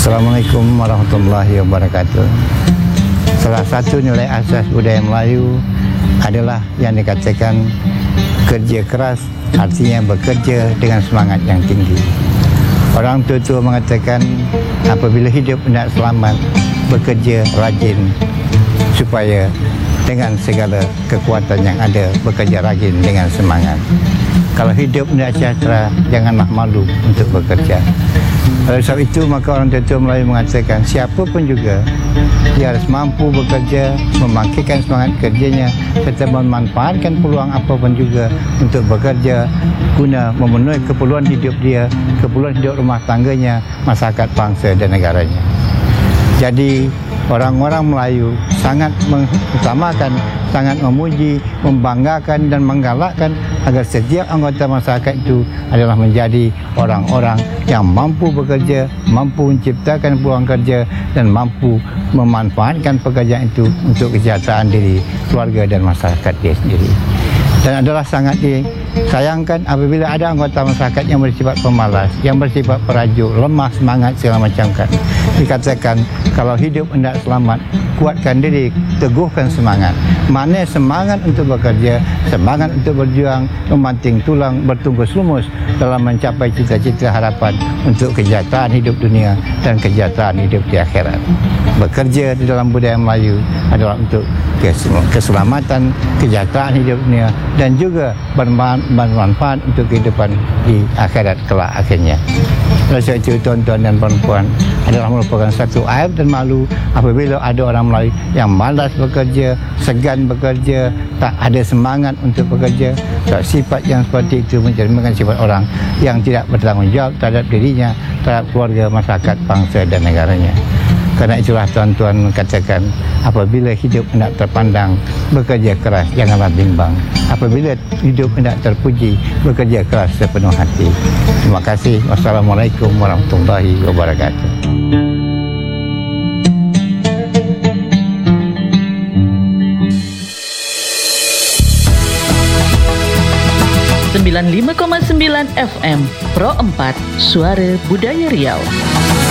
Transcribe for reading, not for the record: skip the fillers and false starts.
Assalamualaikum warahmatullahi wabarakatuh. Salah satu nilai asas budaya Melayu adalah yang dikatakan kerja keras, artinya bekerja dengan semangat yang tinggi. Orang tua-tua mengatakan apabila hidup hendak selamat, bekerja rajin supaya dengan segala kekuatan yang ada, bekerja rajin dengan semangat. Kalau hidup hendak sejahtera, janganlah malu untuk bekerja. Oleh sebab itu, maka orang tua Melayu mengatakan siapa pun juga dia harus mampu bekerja, membangkitkan semangat kerjanya serta memanfaatkan peluang apapun juga untuk bekerja guna memenuhi keperluan hidup dia, keperluan hidup rumah tangganya, masyarakat bangsa dan negaranya. Jadi orang-orang Melayu sangat mengutamakan, sangat memuji, membanggakan dan menggalakkan agar setiap anggota masyarakat itu adalah menjadi orang-orang yang mampu bekerja, mampu menciptakan peluang kerja dan mampu memanfaatkan pekerjaan itu untuk kesejahteraan diri, keluarga dan masyarakat dia sendiri. Dan adalah sangat disayangkan apabila ada anggota masyarakat yang bersifat pemalas, yang bersifat perajuk, lemah semangat segala macam kan. Dikatakan kalau hidup hendak selamat, kuatkan diri, teguhkan semangat. Mana semangat untuk bekerja, semangat untuk berjuang, membanting tulang, bertungkus lumus dalam mencapai cita-cita harapan untuk kesejahteraan hidup dunia dan kesejahteraan hidup di akhirat. Bekerja di dalam budaya Melayu adalah untuk keselamatan, kesejahteraan hidup dunia dan juga bermanfaat untuk kehidupan di akhirat kelak akhirnya. Oleh sebab itu, tuan-tuan dan puan-puan, adalah merupakan satu aib dan malu apabila ada orang Melayu yang malas bekerja, segan bekerja, tak ada semangat untuk bekerja. Sebab sifat yang seperti itu mencerminkan sifat orang yang tidak bertanggungjawab terhadap dirinya, terhadap keluarga, masyarakat, bangsa dan negaranya. Karena itulah tuan-tuan katakan, apabila hidup hendak terpandang, bekerja keras, janganlah bimbang. Apabila hidup hendak terpuji, bekerja keras sepenuh hati. Terima kasih. Wassalamualaikum warahmatullahi wabarakatuh. 95,9 FM Pro 4 Suara Budaya Riau.